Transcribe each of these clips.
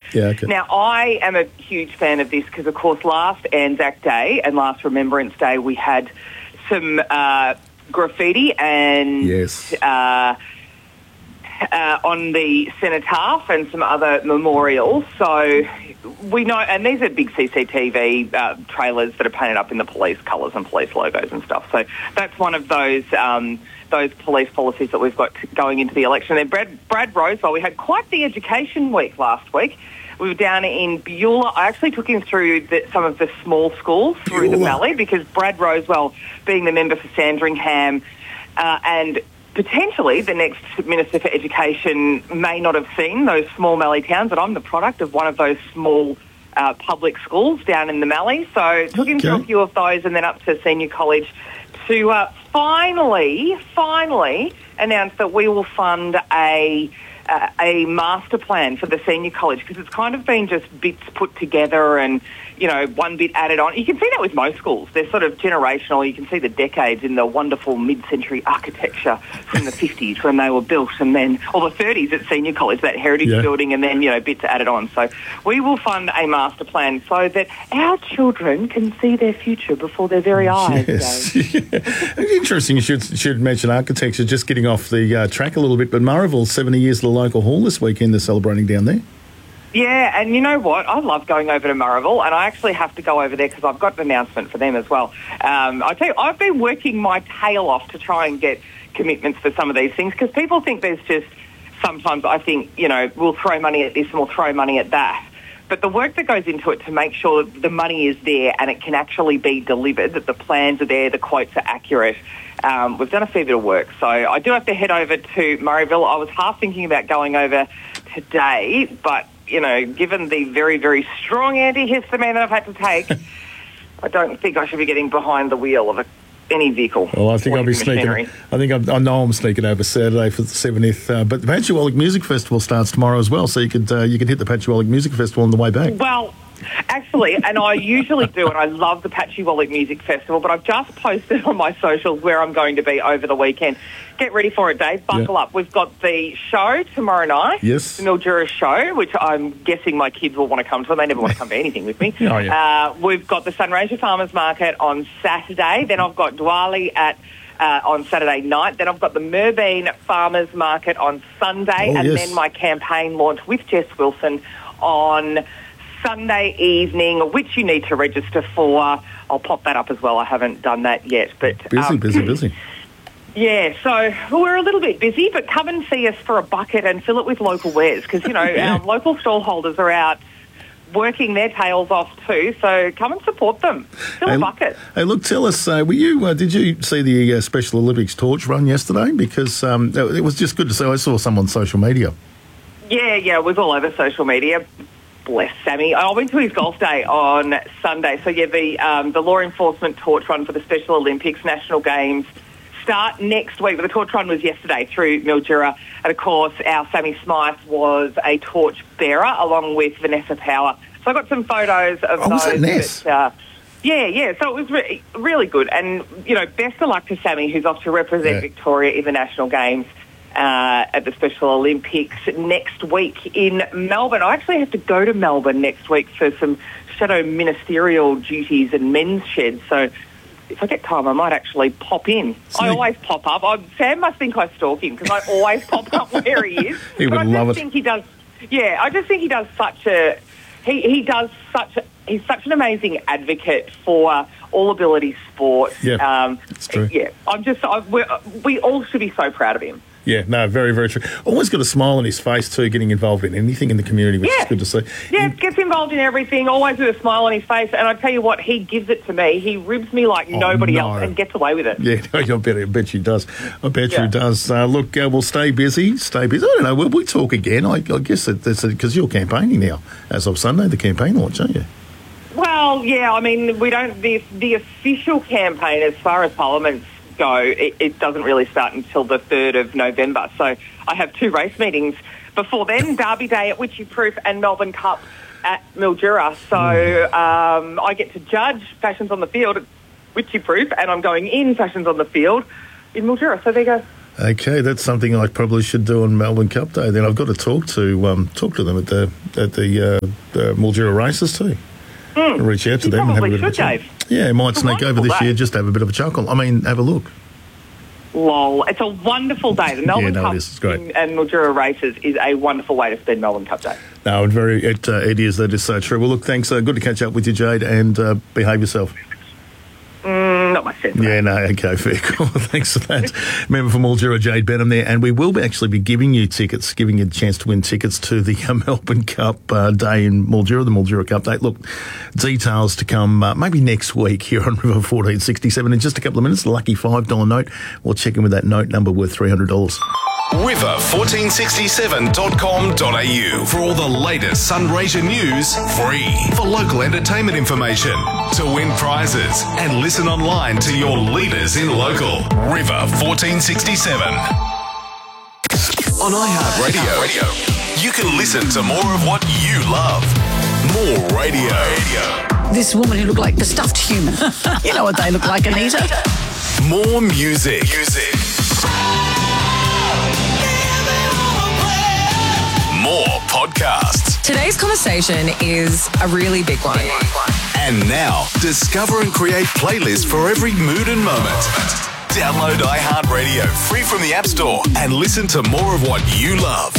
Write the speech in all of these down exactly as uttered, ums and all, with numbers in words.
Yeah, okay. Now, I am a huge fan of this because, of course, last Anzac Day and last Remembrance Day, we had some uh, graffiti and Yes. uh, uh, on the cenotaph and some other memorials. So we know, and these are big C C T V uh, trailers that are painted up in the police colours and police logos and stuff. So that's one of those um, those police policies that we've got going into the election. And Brad, Brad Rosewell, we had quite the education week last week. We were down in Beulah. I actually took him through the, some of the small schools through Beulah. the valley because Brad Rosewell, being the member for Sandringham uh, and potentially the next Minister for Education, may not have seen those small Mallee towns, and I'm the product of one of those small uh, public schools down in the Mallee. So took him Okay. through a few of those and then up to senior college to uh, finally, finally announce that we will fund a uh, a master plan for the senior college, because it's kind of been just bits put together and, you know, one bit added on. You can see that with most schools. They're sort of generational. You can see the decades in the wonderful mid-century architecture from the fifties when they were built, and then, or the thirties at senior college, that heritage Yeah. building, and then, you know, bits added on. So we will fund a master plan so that our children can see their future before their very eyes. Yes. Dave. Yeah. Interesting. You should should mention architecture. Just getting off the uh, track a little bit, but Murrayville, seventy years of the local hall this weekend. They're celebrating down there. Yeah, and you know what? I love going over to Murrayville, and I actually have to go over there because I've got an announcement for them as well. Um, I tell you, I've been working my tail off to try and get commitments for some of these things, because people think there's just, sometimes I think, you know, we'll throw money at this and we'll throw money at that. But the work that goes into it to make sure that the money is there and it can actually be delivered, that the plans are there, the quotes are accurate, um, we've done a fair bit of work. So I do have to head over to Murrayville. I was half thinking about going over today, but, you know, given the very, very strong antihistamine that I've had to take, I don't think I should be getting behind the wheel of a, any vehicle. Well, I think I'll be sneaking. Machinery. I think I'm, I know I'm sneaking over Saturday for the seventieth. Uh, but the Patchewallick Music Festival starts tomorrow as well, so you could uh, you could hit the Patchewallick Music Festival on the way back. Well, actually, and I usually do, and I love the Patchewallick Music Festival, but I've just posted on my socials where I'm going to be over the weekend. Get ready for it, Dave. Buckle Yeah. up. We've got the show tomorrow night. Yes. The Mildura show, which I'm guessing my kids will want to come to. They never want to come to anything with me. Oh, yeah. uh, we've got the Sunraysia Farmers Market on Saturday. Then I've got Dwali at uh, on Saturday night. Then I've got the Merbeen Farmers Market on Sunday. Oh, and yes. then my campaign launch with Jess Wilson on Sunday evening, which you need to register for. I'll pop that up as well. I haven't done that yet. But Busy, um, busy, busy. yeah, so well, we're a little bit busy, but come and see us for a bucket and fill it with local wares, because, you know, Yeah. our local stallholders are out working their tails off too, so come and support them. Fill Hey, a bucket. Hey, look, tell us, uh, were you? Uh, did you see the uh, Special Olympics torch run yesterday? Because um, it was just good to see. I saw some on social media. Yeah, yeah, it was all over social media. Bless Sammy. I went to his golf day on Sunday. So, yeah, the um, the law enforcement torch run for the Special Olympics, National Games, start next week. But the torch run was yesterday through Mildura. And, of course, our Sammy Smythe was a torch bearer along with Vanessa Power. So I got some photos of Oh, was those. that Ness? That, uh, yeah, yeah. So it was re- really good. And, you know, best of luck to Sammy, who's off to represent Yeah. Victoria in the National Games uh, at the Special Olympics next week in Melbourne. I actually have to go to Melbourne next week for some shadow ministerial duties and men's sheds. So if I get time, I might actually pop in. Sneak. I always pop up. I, Sam must think I stalk him because I always pop up where he is. He But would I love just it. think he does. Yeah, I just think he does such a. He he does such. A, he's such an amazing advocate for all ability sport. Yeah, um, it's true. Yeah, I'm just. I, we're, we all should be so proud of him. Yeah, no, very, very true. Always got a smile on his face too, getting involved in anything in the community, which Yeah. is good to see. Yeah, He- gets involved in everything, always with a smile on his face. And I tell you what, he gives it to me. He ribs me like Oh, nobody no. else and gets away with it. Yeah, I bet, I bet you does. I bet Yeah. you does. Uh, look, uh, we'll stay busy, stay busy. I don't know, will we talk again? I, I guess that, that's because you're campaigning now. As of Sunday, the campaign launch, aren't you? Well, yeah, I mean, we don't. The, the official campaign, as far as parliaments go, it, it doesn't really start until the third of November. So I have two race meetings before then: Derby Day at Witchy Proof and Melbourne Cup at Mildura. So um, I get to judge fashions on the field at Witchy Proof, and I'm going in fashions on the field in Mildura. So there you go. Okay, that's something I probably should do on Melbourne Cup Day. Then I've got to talk to um, talk to them at the at the, uh, the Mildura races too. Mm. Reach out to you them and have a probably bit of a should, chat. Dave. Yeah, might It's a sneak over this wonderful year day. just to have a bit of a chuckle. I mean, have a look. Lol. It's a wonderful day. The Melbourne no, it Cup is. It's great. in- and Mildura races is a wonderful way to spend Melbourne Cup Day. No, it very it uh, it is. That is so true. Well, look, thanks. Uh, good to catch up with you, Jade, and uh, behave yourself. Mm, not much sense. Yeah, no, okay, fair. Cool. Thanks for that. Member for Mildura, Jade Benham there, and we will be actually be giving you tickets, giving you a chance to win tickets to the uh, Melbourne Cup uh, Day in Mildura, the Mildura Cup Day. Look, details to come uh, maybe next week here on River fourteen sixty-seven. In just a couple of minutes, a lucky five dollar note. We'll check in with that note number worth three hundred dollars. river fourteen sixty-seven dot com dot a u for all the latest Sunraysia news, free. For local entertainment information, to win prizes, and listen online to your leaders in local. River fourteen sixty-seven. On iHeartRadio, you can listen to more of what you love. More radio. This woman who looked like the stuffed human. You know what they look like, Anita? More music. Music. More podcasts. Today's conversation is a really big one. And now, discover and create playlists for every mood and moment. Download iHeartRadio free from the App Store and listen to more of what you love.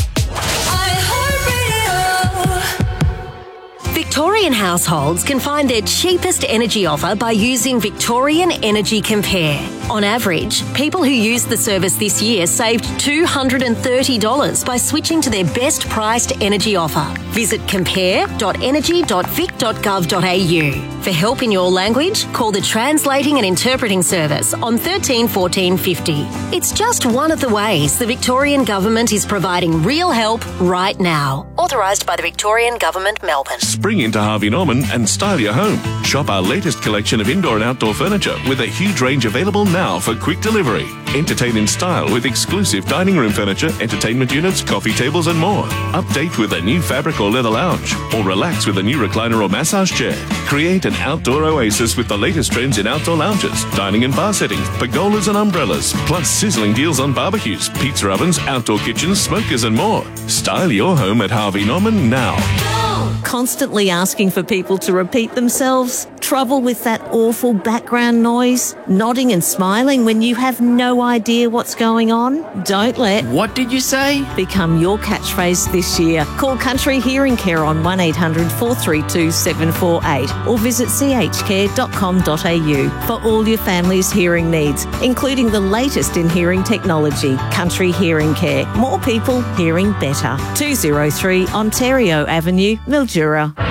Victorian households can find their cheapest energy offer by using Victorian Energy Compare. On average, people who used the service this year saved two hundred thirty dollars by switching to their best priced energy offer. Visit compare dot energy dot vic dot gov dot a u. For help in your language, call the Translating and Interpreting Service on thirteen fourteen fifty. It's just one of the ways the Victorian Government is providing real help right now. Authorised by the Victorian Government, Melbourne. Spring into Harvey Norman and style your home. Shop our latest collection of indoor and outdoor furniture with a huge range available now for quick delivery. Entertain in style with exclusive dining room furniture, entertainment units, coffee tables and more. Update with a new fabric or leather lounge, or relax with a new recliner or massage chair. Create an outdoor oasis with the latest trends in outdoor lounges, dining and bar settings, pergolas and umbrellas, plus sizzling deals on barbecues, pizza ovens, outdoor kitchens, smokers and more. Style your home at Harvey Norman now. Constantly asking for people to repeat themselves? Trouble with that awful background noise? Nodding and smiling when you have no idea what's going on? Don't let What did you say? become your catchphrase this year. Call Country Hearing Care on one eight hundred four three two seven four eight or visit c h care dot com dot a u for all your family's hearing needs, including the latest in hearing technology. Country Hearing Care. More people hearing better. two oh three Ontario Avenue, Mildura.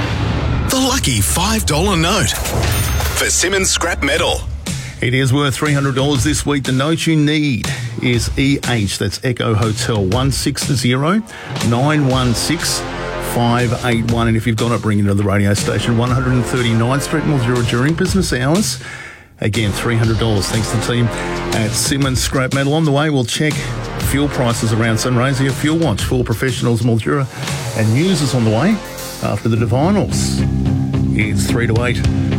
The lucky five dollar note for Simmons Scrap Metal. It is worth three hundred dollars this week. The note you need is E H, that's Echo Hotel, one six zero nine one six five eight one. And if you've got it, bring it to the radio station, one thirty-ninth Street, Mildura, during business hours. Again, three hundred dollars. Thanks to the team at Simmons Scrap Metal. On the way, we'll check fuel prices around Sunraysia. Fuel Watch for professionals, Mildura. And news is on the way after the Divinals. It's three to eight.